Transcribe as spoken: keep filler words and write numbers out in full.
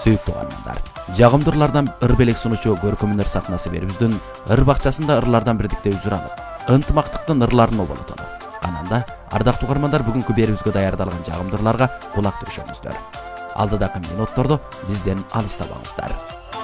Сүйүктүү угармандар, жагымдуулардан ыр белек сунуучу көркөм өнөр сахнасы берүүбүздүн ыр бакчасында ырлардан бирдикте үзүр алып, ынтымактыктын ырларын оболотону. Ананда ардактуу угармандар бүгүнкү берүүбүзгө даярдалган жагымдууларга кулак түрүшөңүздөр. Алдыдагы минутторду бизден алыстабаңыздар.